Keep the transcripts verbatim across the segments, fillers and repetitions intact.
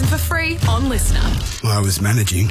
for free on Listener. I was managing.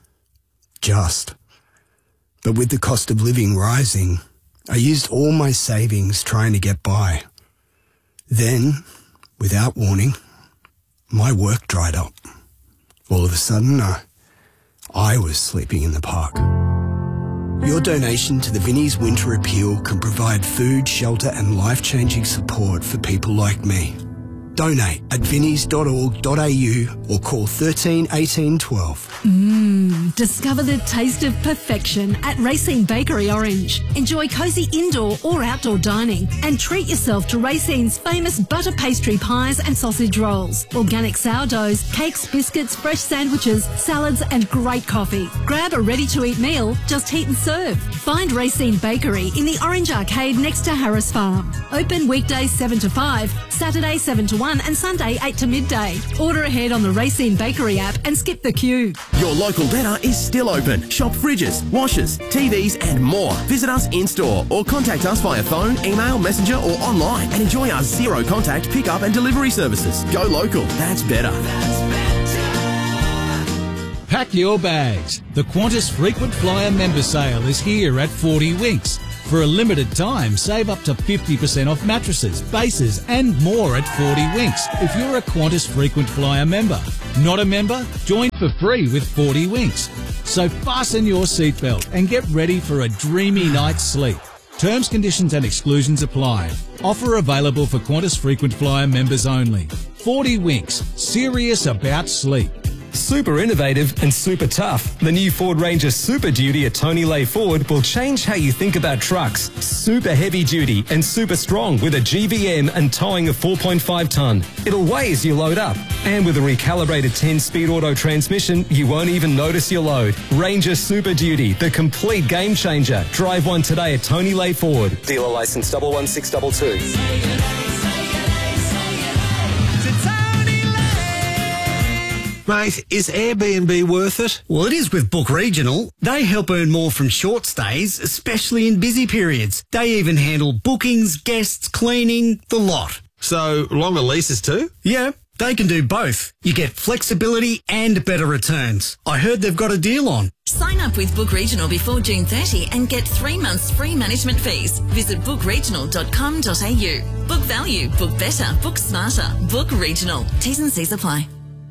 Just. But with the cost of living rising, I used all my savings trying to get by. Then, without warning, my work dried up. All of a sudden, uh, I was sleeping in the park. Your donation to the Vinnie's Winter Appeal can provide food, shelter and life-changing support for people like me. Donate at vinnies dot org dot a u or call thirteen eighteen twelve. Mmm, discover the taste of perfection at Racine Bakery Orange. Enjoy cosy indoor or outdoor dining and treat yourself to Racine's famous butter pastry pies and sausage rolls, organic sourdoughs, cakes, biscuits, fresh sandwiches, salads and great coffee. Grab a ready-to-eat meal, just heat and serve. Find Racine Bakery in the Orange Arcade next to Harris Farm. Open weekdays seven to five, Saturday seven to one and Sunday eight to midday. Order ahead on the Racine Bakery app and skip the queue. Your local Debtor is still open. Shop fridges, washers, T Vs and more. Visit us in-store or contact us via phone, email, messenger or online and enjoy our zero contact pick-up and delivery services. Go local. That's better. That's better. Pack your bags. The Qantas Frequent Flyer Member Sale is here at forty Winks. For a limited time, save up to fifty percent off mattresses, bases and more at forty Winks if you're a Qantas Frequent Flyer member. Not a member? Join for free with forty Winks. So fasten your seatbelt and get ready for a dreamy night's sleep. Terms, conditions and exclusions apply. Offer available for Qantas Frequent Flyer members only. forty Winks. Serious about sleep. Super innovative and super tough. The new Ford Ranger Super Duty at Tony Lay Ford will change how you think about trucks. Super heavy duty and super strong with a G V M and towing of four point five tonne. It'll weigh as you load up. And with a recalibrated ten-speed auto transmission, you won't even notice your load. Ranger Super Duty, the complete game changer. Drive one today at Tony Lay Ford. Dealer licence double one six two two. Mate, is Airbnb worth it? Well, it is with Book Regional. They help earn more from short stays, especially in busy periods. They even handle bookings, guests, cleaning, the lot. So, longer leases too? Yeah, they can do both. You get flexibility and better returns. I heard they've got a deal on. Sign up with Book Regional before June thirtieth and get three months free management fees. Visit book regional dot com dot a u. Book value, book better, book smarter. Book Regional. T's and C's apply.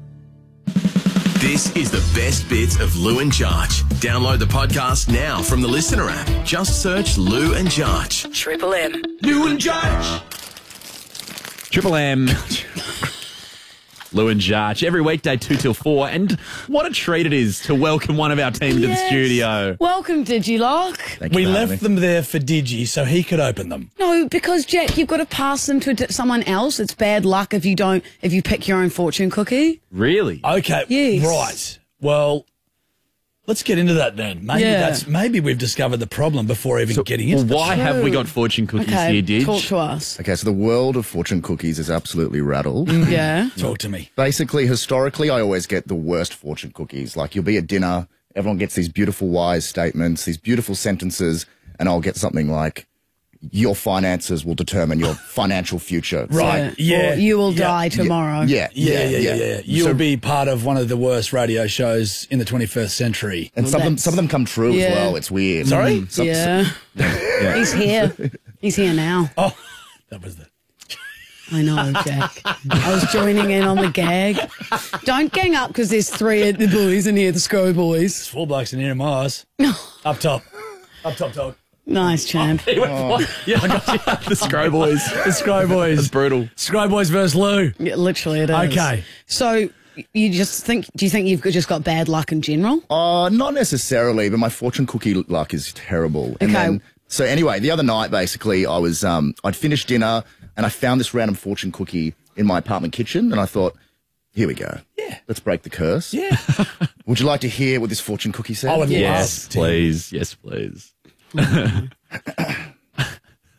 This is the best bits of Lou and Jarch. Download the podcast now from the Listener app. Just search Lou and Jarch. Triple M. Lou and Jarch. Triple M. Lou and Jarch, every weekday two till four. And what a treat it is to welcome one of our team to Yes. the studio. Welcome, Digilock. Thank We you for having left me. them there for Digi so he could open them. No, because Jack, you've got to pass them to d- someone else. It's bad luck if you don't, if you pick your own fortune cookie. Really? Okay. Yes. Right. Well, let's get into that then. Maybe Yeah. that's maybe we've discovered the problem before even getting Well, into why the have we got fortune cookies Okay, here, Dig? talk to us. Okay, so the world of fortune cookies is absolutely rattled. Yeah. Talk to me. Basically, historically, I always get the worst fortune cookies. Like, you'll be at dinner, everyone gets these beautiful wise statements, these beautiful sentences, and I'll get something like, your finances will determine your financial future. It's Right, like, yeah. Or you will Yeah. die tomorrow. Yeah, Yeah, yeah, yeah, yeah. You'll So- be part of one of the worst radio shows in the twenty-first century. And some of them, some of them come true Yeah. as well. It's weird. Sorry? Some- Yeah. yeah. He's here. He's here now. Oh, that was the... I know, Jack. I was joining in on the gag. Don't gang up because there's three of the boys in here, the Scro boys. There's four blokes in here, Mars. Up top. Up top, dog. Nice, champ. Oh. Yeah, I got you. The Scro Boys. The Scro Boys. That's brutal. Scro Boys versus Lou. Yeah, literally it is. Okay. So you just think, do you think you've just got bad luck in general? Uh, not necessarily, but my fortune cookie luck is terrible. And Okay. then, so anyway, the other night, basically, I was, um, I'd finished dinner and I found this random fortune cookie in my apartment kitchen and I thought, here we go. Yeah. Let's break the curse. Yeah. Would you like to hear what this fortune cookie said? I would Yes, love to. please. Yes, please.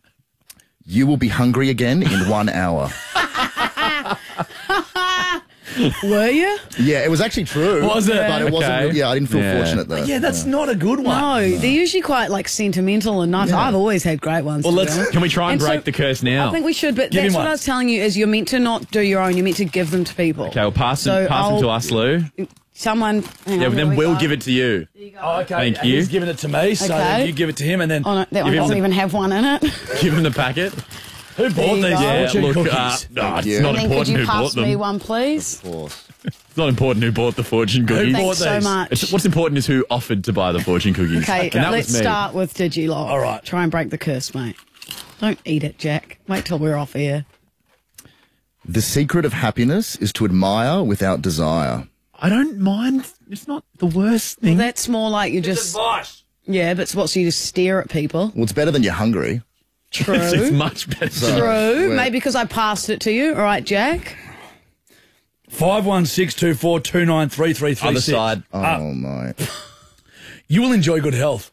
You will be hungry again in one hour. Were you? Yeah, it was actually true. Was it? But it wasn't. Okay. Yeah, I didn't feel Yeah. fortunate though. Yeah, that's not a good one. No, they're usually quite like sentimental and nice. I've always had great ones. Well, to be let's- honest. Can we try and, And so- break the curse now? I think we should, but Give that's him what one. I was telling you is you're meant to not do your own. You're meant to give them to people. okay, well, pass them, So pass them to I'll- us, Lou. Someone. Hang Yeah, on, then here we we'll go. give it to you. Oh, okay. Thank and you. He's giving it to me, so Okay. then you give it to him, and then Oh, no, that one Give him doesn't some- even have one in it. Give him the packet. who bought you these go. Yeah, fortune look, cookies? uh, no, it's you. not And then could important you who bought pass me them. one, please? Of course. It's not important who bought the fortune cookies. bought Thanks so these? much. It's, what's important is who offered to buy the fortune cookies. Okay, and that let's was me. start with Digilog. All right. Try and break the curse, mate. Don't eat it, Jack. Wait till we're off air. The secret of happiness is to admire without desire. I don't mind. It's not the worst thing. Well, that's more like you just. Yeah, but it's what, so you just stare at people? Well, it's better than you're hungry. True. It's much better. So, True. we're- Maybe because I passed it to you. All right, Jack. Five one six two four two nine three three three Other six. side. Oh, my. You will enjoy good health.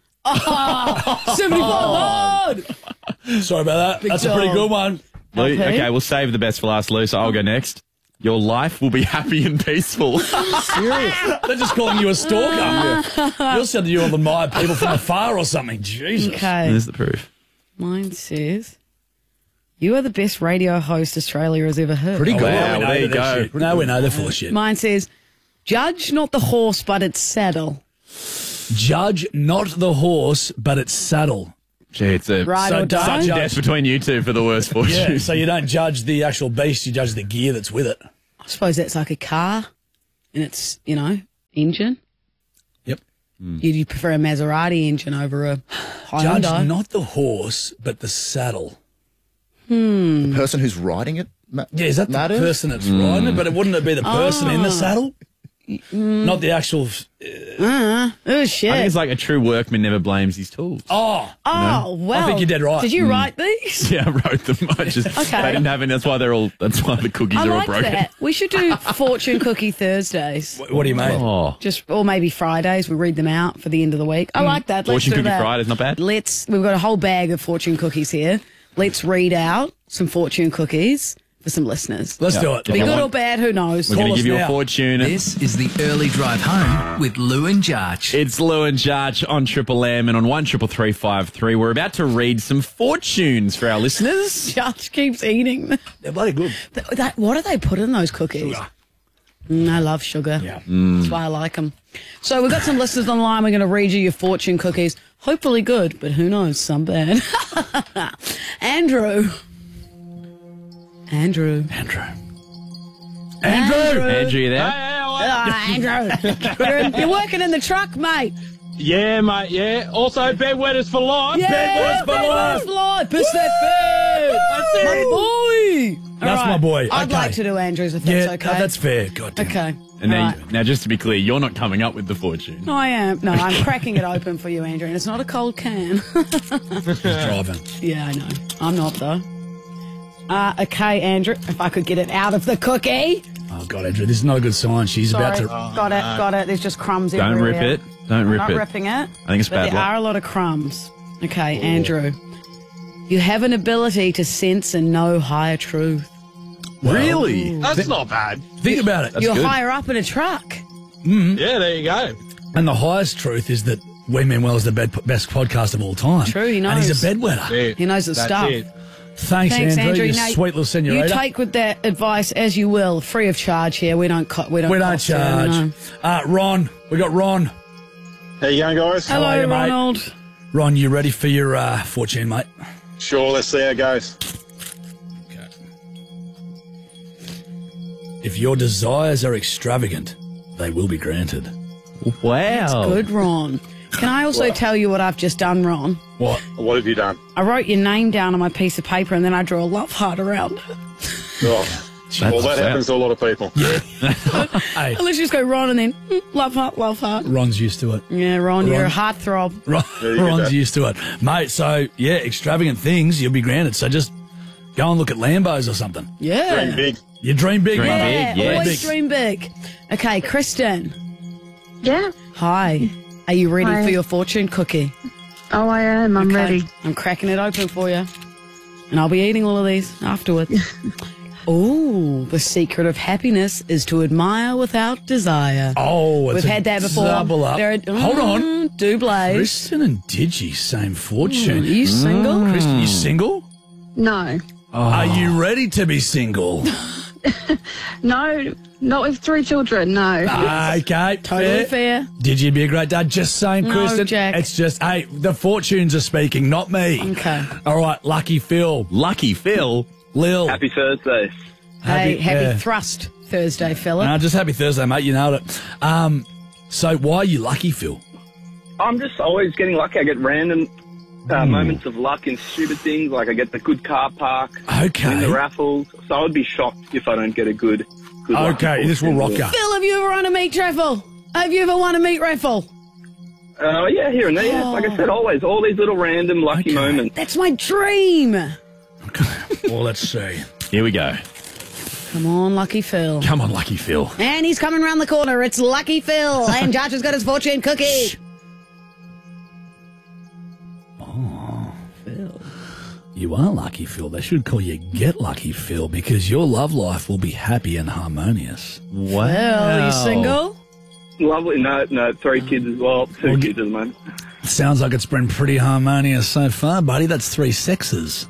seventy-five Sorry about that. Big That's a pretty dog. good one. Lou, Okay. okay, we'll save the best for last, Lou, so I'll go next. Your life will be happy and peaceful. Serious? They're just calling you a stalker. You're said that you admire people from afar or something. Jesus. Okay. There's the proof. Mine says, you are the best radio host Australia has ever heard. Pretty good. wow, We know there you that they're go. shit. No, we know they're full of shit. Mine says, judge not the horse, but its saddle. Judge not the horse, but its saddle. Gee, it's a Right So or don't sudden don't? judge. death between you two for the worst fortune. Yeah, so you don't judge the actual beast, you judge the gear that's with it. I suppose that's like a car and its, you know, engine. Yep. You'd you prefer a Maserati engine over a Judge Hyundai? not the horse, but the saddle. The person who's riding it ma- Yeah, is that the matters? person that's riding it? But it wouldn't it be the person in the saddle? Not the actual. Uh, oh, shit. I think it's like a true workman never blames his tools. Oh, oh, well. I think you're dead right. Did you write these? Yeah, I wrote them. I just Okay. they didn't have any. That's why they're all. That's why the cookies I are all like broken. that. We should do Fortune Cookie Thursdays. what, what do you mean? Oh, Just or maybe Fridays. We read them out for the end of the week. I like that. Let's Fortune do Cookie that. Friday's not bad. Let's. We've got a whole bag of fortune cookies here. Let's read out some fortune cookies for some listeners. Let's do it. Be good or bad, who knows? we're going Call to us give you now. a fortune. This is the early drive home with Lou and Jarch. It's Lou and Jarch on Triple M and on one triple three five three. We're about to read some fortunes for our listeners. Judge keeps eating them. They're bloody good. Th- that- what do they put in those cookies? Sugar. Mm, I love sugar. Yeah. That's why I like them. So we've got some listeners online. We're going to read you your fortune cookies. Hopefully good, but who knows, some bad. Andrew. Andrew. Andrew. Andrew. Andrew, you there? Ah, Andrew. You're working in the truck, mate. Yeah, mate, yeah. Also, bedwetters for life. Yeah, Bedwetters for life. life. Piss that bed. That's My it. boy. That's All my boy. I'd Okay. like to do Andrew's if Yeah, that's no, okay. that's fair. God damn. Okay. And now, All right. now, just to be clear, you're not coming up with the fortune. No, I am. No, I'm cracking it open for you, Andrew, and it's not a cold can. He's driving. Yeah, I know. I'm not, though. Uh, okay, Andrew, if I could get it out of the cookie. Oh, God, Andrew, this is not a good sign. She's Sorry. about to. got it, got it. There's just crumbs Don't everywhere. rip it. Don't I'm rip not it. ripping it. I think it's but bad there luck. are a lot of crumbs. Okay, Andrew. You have an ability to sense and know higher truth. Really? That's not bad. Think about it. You're good. higher up in a truck. Yeah, there you go. And the highest truth is that We Mean Well is the bed, best podcast of all time. True, he And he's knows. a bedwetter. It. He knows the That's stuff. it. Thanks, Thanks, Andrew. Andrew. You Now, sweet little senorita. You take with that advice as you will, free of charge here. We don't. Co- we don't. we don't cost you, charge. no. Uh, Ron, we got Ron. How you going, guys? Hello, are you, mate? Ronald. Ron, you ready for your uh, fortune, mate? Sure, let's see how it goes. If your desires are extravagant, they will be granted. Wow. Good, Ron. Can I also tell you what I've just done, Ron? What? What have you done? I wrote your name down on my piece of paper and then I drew a love heart around it. Oh. Well, that happens to a lot of people. Hey, Let's just go Ron and then mm, love heart, love heart. Ron's used to it. Yeah, Ron, you're a Ron. heartthrob. Ron, Yeah, you get Ron's that. used to it. Mate, so, yeah, extravagant things, you'll be granted. So just go and look at Lambos or something. Yeah. Dream big. You dream big, Dream mate. Yeah, big, yes. always dream big. Okay, Kristen. Yeah. Hi. Are you ready Hi. for your fortune cookie? Oh, I am. I'm Okay, ready. I'm cracking it open for you. And I'll be eating all of these afterwards. Ooh, the secret of happiness is to admire without desire. Oh, it's We've a had that before. double up. There are, Hold on. mm, Doubles. Kristen and Digi, same fortune. Mm, are you single? Kristen, you single? No. Are you ready to be single? No, not with three children, no. Okay, Totally fair. Did you be a great dad? Just saying, No, Kristen. Jack. It's just, hey, the fortunes are speaking, not me. Okay. All right, Lucky Phil. Lucky Phil? Lil. Happy Thursday. Hey, happy yeah. thrust Thursday, fella. No, just happy Thursday, mate. You nailed it. Um, so why are you lucky, Phil? I'm just always getting lucky. I get random uh, moments of luck in stupid things, like I get the good car park, Okay. win the raffles. So I would be shocked if I don't get a good, good lucky Okay, this will rock fortune. you. Phil, have you ever won a meat raffle? Have you ever won a meat raffle? Uh, yeah, here and there. Yeah. Like I said, always all these little random lucky moments. That's my dream. Well, let's see. Here we go. Come on, Lucky Phil. Come on, Lucky Phil. And he's coming around the corner. It's Lucky Phil. And Josh has got his fortune cookie. Oh, Phil. You are lucky, Phil. They should call you Get Lucky, Phil, because your love life will be happy and harmonious. Wow. Well, are you single? Lovely. No, no, three kids as well. Two Well, kids at the moment. Sounds like it's been pretty harmonious so far, buddy. That's three sexes.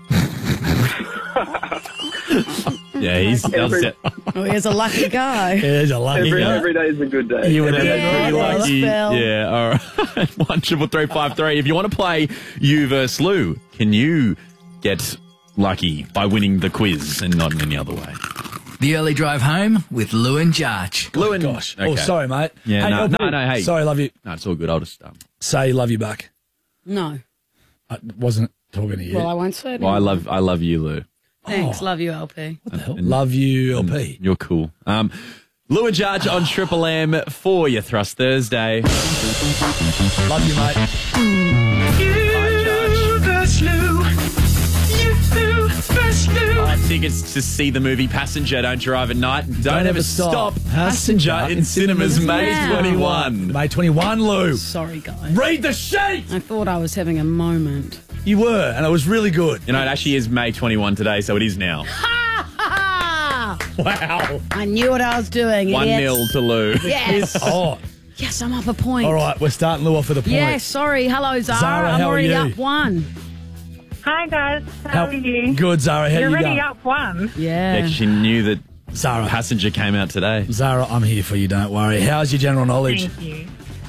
Yeah, he's Every- does it. Oh, he's a lucky guy. He's a lucky Every, guy. every day is a good day. You would Every have day Yeah, is a good that's day. Phil. Yeah, all right. One triple three five three. If you want to play you versus Lou, can you get lucky by winning the quiz and not in any other way? The early drive home with Lou and Jarch. Lou and Gosh. Oh, Okay. sorry, mate. Yeah, hey, no, L P, no, no, hey. Sorry, love you. No, it's all good. I'll just um, Say love you back. No. I wasn't talking to you. Well, I won't say it. well, I anymore. love I love you, Lou. Thanks. Love you, L P. What the hell? Love you, L P. You're cool. Um, Lou and Judge on Triple M for your Thrust Thursday. Love you, mate. Oh, tickets to see the movie Passenger. Don't drive at night. Don't, Don't ever ever stop. stop. Passenger Passenger in in cinemas cinemas May now. twenty-one. May twenty-one, Lou. Sorry, guys. Read the sheet. I thought I was having a moment. You were, and it was really good. You know, it actually is May twenty-one today, so it is now. Ha ha! Wow. I knew what I was doing. One idiots. nil to Lou. Yes. Oh, Yes, I'm up a point. all right. We're starting Lou off with a point. Yeah, sorry. Hello, Zara. Zara, I'm how are already you? up one. Hi guys, how, How- are you? Good, Zara. How You're you already going? up one. Yeah. Yeah, she knew that Zara. Passenger came out today. Zara, I'm here for you. Don't worry. How's your general knowledge? Thank you.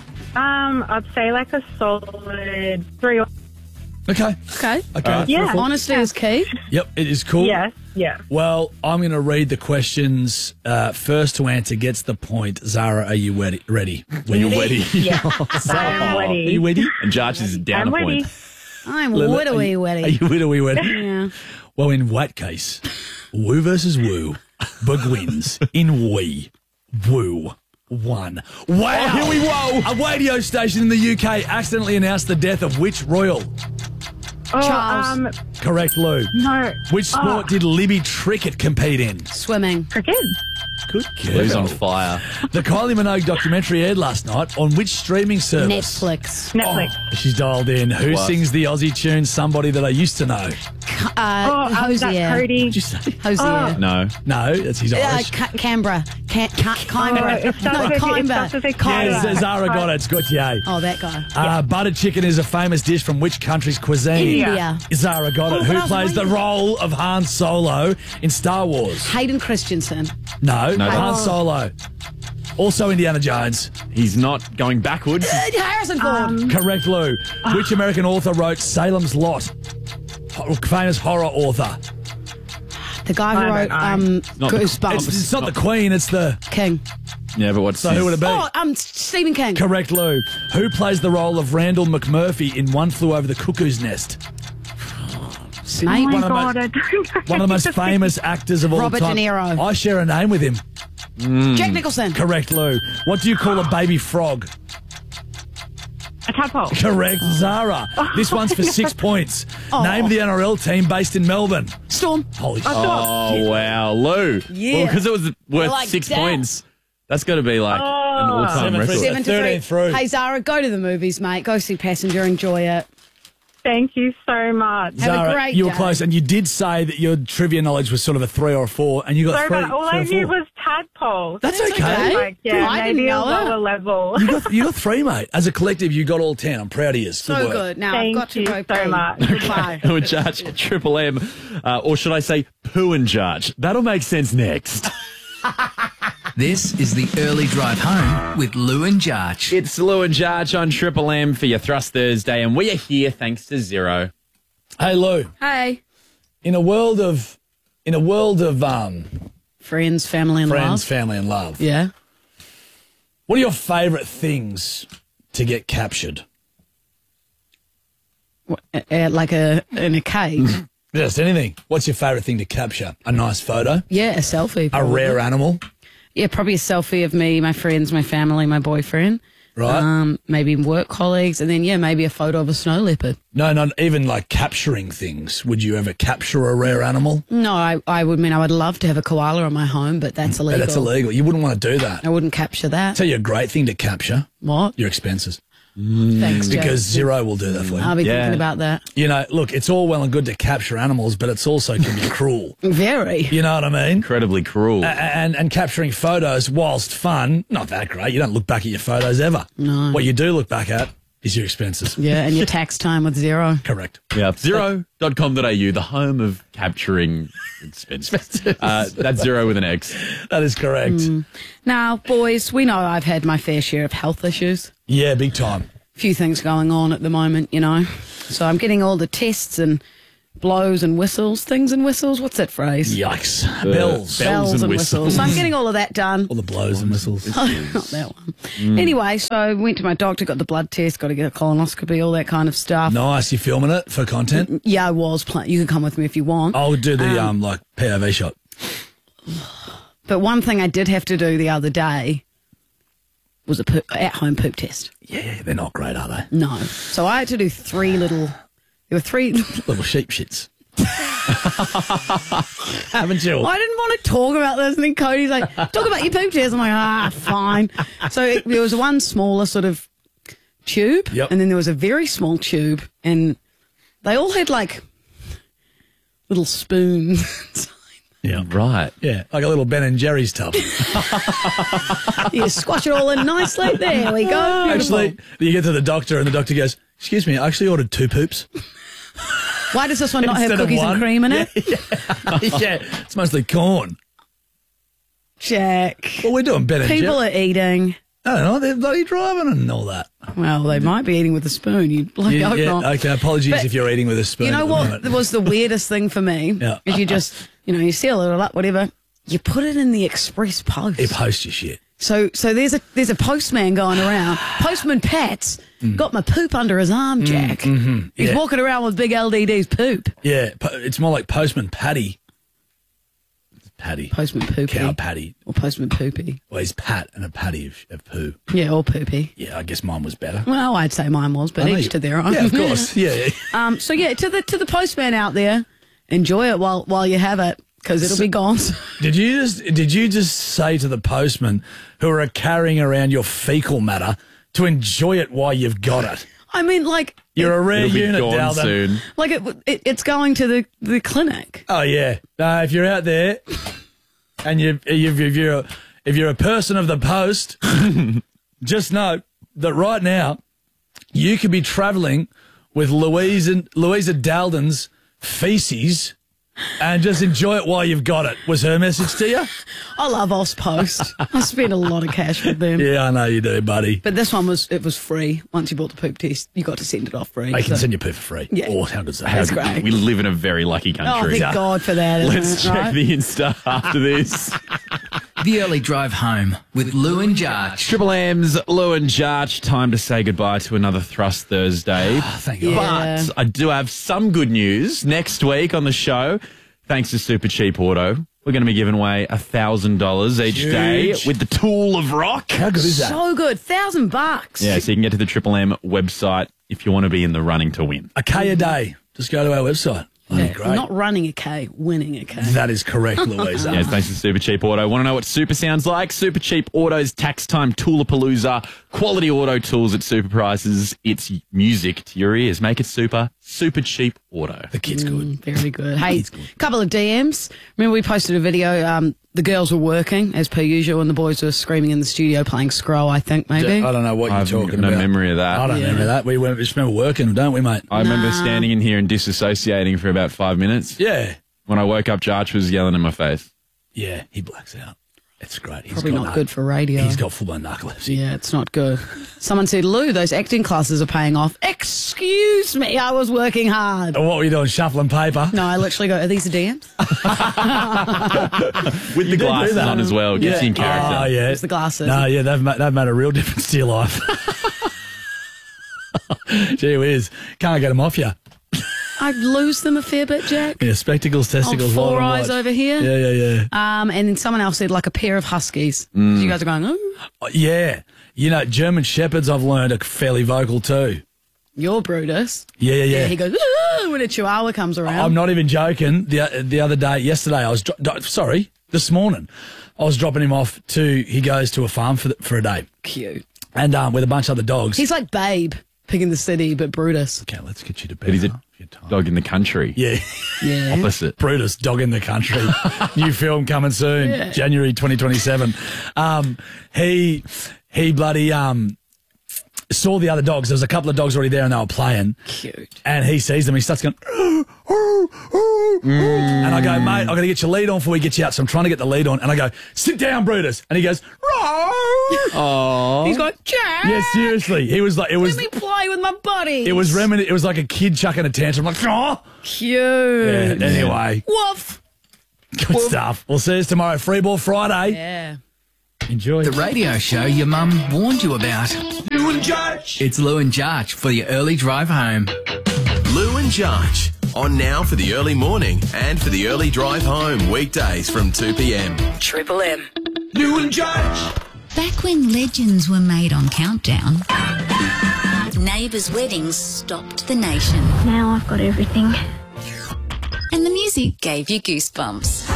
Um, I'd say like a solid three. Or- Okay. Okay. Okay. Yeah. Beautiful. Honesty is key. Yep, it is cool. Yes, yeah. Well, I'm going to read the questions. Uh, first to answer gets the point. Zara, are you ready? Ready? Are you ready? Yeah, I'm Are ready. you ready? And Judge is down I'm a ready. point. I'm Lily, widowy Are you weddy. widowy ready? Yeah. Well, in that case, Woo versus Woo. Bug wins in Wee. Woo. One. Wow. Oh, here we whoa. A radio station in the U K accidentally announced the death of which royal? Oh, Charles. um, Correct, Lou. no. Which sport Oh, did Libby Trickett compete in? Swimming. cricket. Good Lou's girl. on fire. The Kylie Minogue documentary aired last night on which streaming service? Netflix. Netflix. Oh, she's dialed in. Who What? sings the Aussie tune Somebody That I Used to Know? Uh, Oh, um, that's Hosier. Cody. Did you say? Hosier. No. No, that's his Uh, Irish. Ca- Canberra. Ca- Ca- Oh, Canberra. it starts no, with- it Canberra. starts with a Canberra. K. Yes, Zara got it. It's got you. Oh, that guy. Uh, Buttered chicken is a famous dish from which country's cuisine? India. Zara got it. Oh, Who but I was plays the waiting. role of Han Solo in Star Wars? Hayden Christensen. No, No, Han that's- Solo. Also Indiana Jones. He's not going backwards. Uh, Harrison Ford. Um, Correct, Lou. Which American author wrote Salem's Lot? Ho- Famous horror author. the guy who I wrote don't know. um, not the- Goosebumps. It's, it's not the Queen, it's the... King. Yeah, but what's So his- who would it be? Oh, um, Stephen King. Correct, Lou. Who plays the role of Randall McMurphy in One Flew Over the Cuckoo's Nest? Snake. Oh my One of the God, most- I don't know. One of the most famous actors of all Robert time. De Niro. I share a name with him. Jack Nicholson. Correct, Lou. What do you call a baby frog? A tadpole. Correct, Zara. This one's for six points. Oh. Name the N R L team based in Melbourne. Storm. Holy shit. Oh, wow. Lou. Yeah. Well, because it was worth Like six that. points. That's got to be like an all-time Seven record. for- Seven to thirteen three. through. Hey, Zara, go to the movies, mate. Go see Passenger. Enjoy it. Thank you so much. Zara, you were close, and you did say that your trivia knowledge was sort of a three or a four, and you got Sorry, three. but all three I or knew four. was tadpoles. That's okay. Like, yeah, I didn't maybe a know that. lower level. You got, you got three, mate. As a collective, you got all ten. I'm proud of you. So work. good. Now Thank I've got to you go so pee. much. Goodbye. Who in charge? Triple M. Uh, or should I say poo and charge? That'll make sense next. This is the early drive home with Lou and Jarch. It's Lou and Jarch on Triple M for your Thrust Thursday, and we are here thanks to Zero. Hey, Lou. Hey. In a world of, in a world of um, Friends, family, and friends, love. family, and love. Yeah. What are your favourite things to get captured? What, uh, uh, like a in a cave. Just anything. What's your favourite thing to capture? A nice photo? Yeah, a selfie. A probably. rare animal? Yeah, probably a selfie of me, my friends, my family, my boyfriend. Right. Um, maybe work colleagues, and then yeah, maybe a photo of a snow leopard. No, not even like capturing things. Would you ever capture a rare animal? No, I, I would mean I would love to have a koala in my home, but that's But illegal. that's illegal. You wouldn't want to do that. I wouldn't capture that. Tell you a great thing to capture. What? Your expenses. Thanks, Joe. Because Zero will do that for you. I'll be thinking about that. You know, look, it's all well and good to capture animals, but it's also can be cruel. Very. You know what I mean? Incredibly cruel. A- and and capturing photos, whilst fun, not that great. You don't look back at your photos ever. No. What you do look back at is your expenses. Yeah, and your tax time with Zero. Correct. Yeah, zero dot com dot a u, the home of capturing expenses. Uh, that's Zero with an X. That is correct. Mm. Now, boys, we know I've had my fair share of health issues. Yeah, big time. Few things going on at the moment, you know. So I'm getting all the tests and blows and whistles, things and whistles. What's that phrase? Yikes. Bells. Bells and whistles. So I'm getting all of that done. All the blows and whistles. Not that one. Anyway, so I went to my doctor, got the blood test, got to get a colonoscopy, all that kind of stuff. Nice. You filming it for content? Yeah, I was playing. You can come with me if you want. I'll do the um, Um, like P O V shot. But one thing I did have to do the other day was a poop, at-home poop test. Yeah, they're not great, are they? No. So I had to do three little... There were three... Little sheep shits. Haven't you? I didn't want to talk about this, and then Cody's like, talk about your poop test. I'm like, ah, fine. So it, there was one smaller sort of tube, Yep. and then there was a very small tube, and they all had like little spoons. Yeah. Right. Yeah, like a little Ben and Jerry's tub. You squash it all in nicely. There we go. Beautiful. Actually, you get to the doctor and the doctor goes, excuse me, I actually ordered two poops. Why does this one not have Instead of cookies one. and cream in it? Yeah, yeah, it's mostly corn. Jack. Well, we're doing Ben and People Jerry. are eating. I don't know, they're bloody driving and all that. Well, they might be eating with a spoon. You bloody Yeah, hope yeah, not. okay, apologies But if you're eating with a spoon. You know at the what moment. was the weirdest thing for me? Yeah. Is you just, you know, you seal it all up, whatever. You put it in the express post. It posts your shit. So, so there's a there's a postman going around. Postman Pat's got my poop under his arm, Jack. mhm, He's yeah. walking around with big L D D's poop. Yeah, po- it's more like Postman Patty. Patty. Postman Poopy. Cow patty. Or Postman Poopy. Well, he's Pat and a patty of, of poo. Yeah, or Poopy. Yeah, I guess mine was better. Well, I'd say mine was, but I know each you- to their own. Yeah, of course. Yeah, yeah. Um. So yeah, to the to the postman out there, enjoy it while while you have it, because it'll So- be gone. Did you just did you just say to the postman who are carrying around your fecal matter to enjoy it while you've got it? I mean, like You're a rare It'll be unit, gone Dalton. soon. like it, it it's going to the the clinic. Oh yeah. Uh, if you're out there and you if, if you're a, if you're a person of the post, just know that right now you could be travelling with Louise and Louisa Dalden's feces and just enjoy it while you've got it. Was her message to you? I love Ozpost. I spend a lot of cash with them. Yeah, I know you do, buddy. But this one was it was free. Once you bought the poop test, you got to send it off free. They can so- send you poo for free. Yeah. Oh, how good's that? That's How- great. We live in a very lucky Oh, country. thank God for that. Isn't Let's it, check right? the Insta after this. The early drive home with Lou and Jarch. Triple M's Lou and Jarch. Time to say goodbye to another Thrust Thursday. Thank God. Yeah. But I do have some good news. Next week on the show, thanks to Super Cheap Auto, we're going to be giving away one thousand dollars each Huge. day with the Tool of Rock. How good is that? So good, thousand bucks. Yeah, so you can get to the Triple M website if you want to be in the running to win. A K a day. Just go to our website. Bloody Yeah, great. not running a K, winning a K. That is correct, Louisa. Yeah, thanks to Super Cheap Auto. Want to know what super sounds like? Super Cheap Auto's Tax Time Toolapalooza. Quality auto tools at super prices. It's music to your ears. Make it super. super cheap auto. The kid's good. Very good. Hey, a couple of D Ms. Remember we posted a video, um, the girls were working as per usual and the boys were screaming in the studio playing Scroll, I think, maybe. I don't know what I you're have talking no about. memory of that. I don't Yeah. remember that. We, went, we just remember working, don't we, mate? I remember standing in here and disassociating for about five minutes. Yeah. When I woke up, Jarch was yelling in my face. Yeah, he blacks out. It's great. He's Probably got not no- good for radio. He's got full-blown narcolepsy. Yeah, it's not good. Someone said, Lou, those acting classes are paying off. Excuse me, I was working hard. And what were you doing, shuffling paper? No, I literally go, are these the D Ms? With the glasses on as well. Gets you in character. Oh, yeah. It's the glasses. No, yeah, they've made, they've made a real difference to your life. Gee whiz. Can't get them off you. I lose them a fair bit, Jack. Yeah, spectacles, testicles, Oh, four light and eyes watch. over here. Yeah, yeah, yeah. Um, and then someone else said like a pair of huskies. Mm. So you guys are going, oh, Oh, yeah. You know, German Shepherds I've learned are fairly vocal too. you're Brutus. Yeah, yeah, yeah. He goes, "Ah," when a chihuahua comes around. I'm not even joking. The the other day, yesterday, I was dro- do- sorry, this morning, I was dropping him off to. He goes to a farm for the, for a day. Cute. And um, with a bunch of other dogs. He's like Babe, Pig in the City, but Brutus. Okay, let's get you to bed. But he's a dog in the country. Yeah. Yeah. Opposite. Brutus, Dog in the Country. New film coming soon, Yeah. January twenty twenty-seven. Um, he he bloody um saw the other dogs. There was a couple of dogs already there and they were playing. Cute. And he sees them. He starts going, "Arr, arr, arr, arr." And I go, mate, I've got to get your lead on before we get you out. So I'm trying to get the lead on. And I go, sit down, Brutus. And he goes, oh. He's going, Jack, yeah, seriously. He was like, it was, let me play with my buddies. it was remini- It was like a kid chucking a tantrum. Like, oh. Cute. Yeah, anyway. Woof. Good stuff. We'll see you tomorrow. Free Ball Friday. Yeah. Enjoy. The radio show your mum warned you about. Lou and Judge. It's Lou and Jarch for your early drive home. Lou and Jarch. On now for the early morning and for the early drive home. Weekdays from two p.m. Triple M. Lou and Judge. Back when legends were made on Countdown, neighbours' weddings stopped the nation. Now I've got everything. And the music gave you goosebumps.